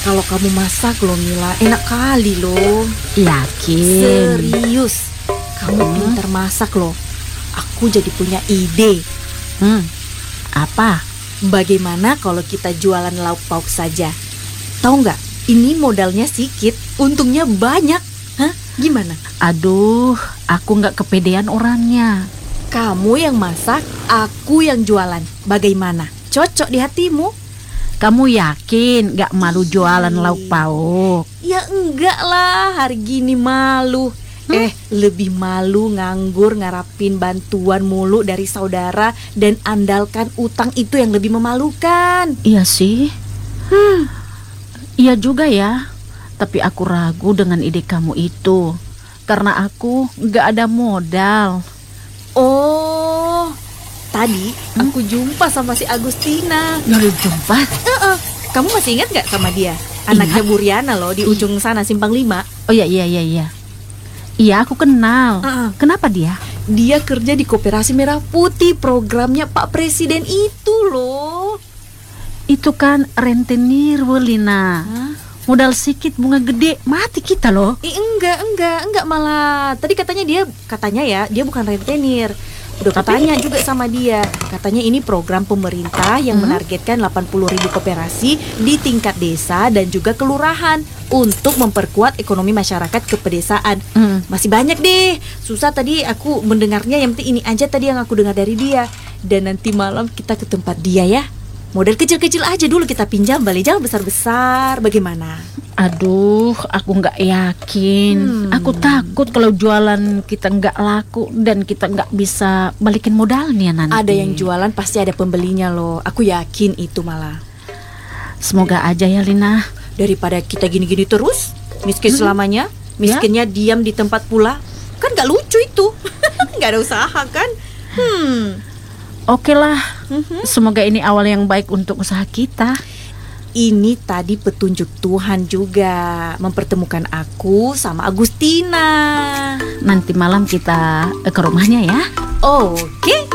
Kalau kamu masak loh Mila, enak kali loh. Yakin? Serius, kamu pintar masak loh. Aku jadi punya ide. Apa? Bagaimana kalau kita jualan lauk pauk saja? Tahu nggak? Ini modalnya sedikit, untungnya banyak. Hah? Gimana? Aduh, aku nggak kepedean orangnya. Kamu yang masak, aku yang jualan. Bagaimana? Cocok di hatimu? Kamu yakin nggak malu jualan lauk pauk? Ya enggak lah, hari gini malu. Lebih malu nganggur ngarapin bantuan mulu dari saudara dan andalkan utang itu yang lebih memalukan. Iya sih. Iya juga ya. Tapi aku ragu dengan ide kamu itu. Karena aku nggak ada modal. Oh, tadi aku jumpa sama si Agustina. Baru jumpa? Kamu masih ingat gak sama dia? Anaknya Bu Riana loh, di ujung sana Simpang 5. Oh iya. Iya, aku kenal. Kenapa dia? Dia kerja di Koperasi Merah Putih, programnya Pak Presiden itu loh. Itu kan rentenir, Lina. Modal sedikit bunga gede, mati kita loh. Enggak malah. Tadi katanya dia bukan rentenir. Udah tanya juga sama dia. Katanya ini program pemerintah yang menargetkan 80.000 koperasi di tingkat desa dan juga kelurahan untuk memperkuat ekonomi masyarakat kepedesaan. Masih banyak deh. Susah tadi aku mendengarnya, yang penting ini aja tadi yang aku dengar dari dia. Dan nanti malam kita ke tempat dia ya. Modal kecil-kecil aja dulu kita pinjam, balik jangan besar-besar. Bagaimana? Aduh, aku nggak yakin. Aku takut kalau jualan kita nggak laku dan kita nggak bisa balikin modalnya nanti. Ada yang jualan pasti ada pembelinya loh. Aku yakin itu malah. Semoga aja ya, Lina. Daripada kita gini-gini terus, miskin selamanya, miskinnya diam di tempat pula. Kan nggak lucu itu. Nggak ada usaha kan? Oke lah. Semoga ini awal yang baik untuk usaha kita. Ini tadi petunjuk Tuhan juga mempertemukan aku sama Agustina. Nanti malam kita ke rumahnya ya. Oke.